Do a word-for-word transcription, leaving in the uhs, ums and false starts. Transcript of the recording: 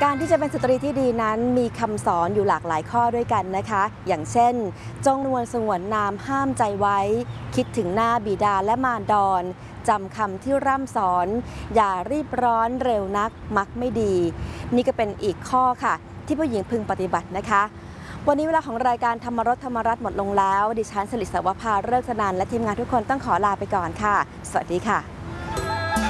การที่จะเป็นสตรีที่ดีนั้นมีคำสอนอยู่หลากหลายข้อด้วยกันนะคะอย่างเช่นจงนวลสงวนนามห้ามใจไว้คิดถึงหน้าบิดาและมารดรจำคำที่ร่ำสอนอย่ารีบร้อนเร็วนักมักไม่ดีนี่ก็เป็นอีกข้อค่ะที่ผู้หญิงพึงปฏิบัตินะคะวันนี้เวลาของรายการธรรมรสธรรมรัตน์หมดลงแล้วดิฉันสลิดสวภาเลิกสนานและทีมงานทุกคนต้องขอลาไปก่อนค่ะสวัสดีค่ะ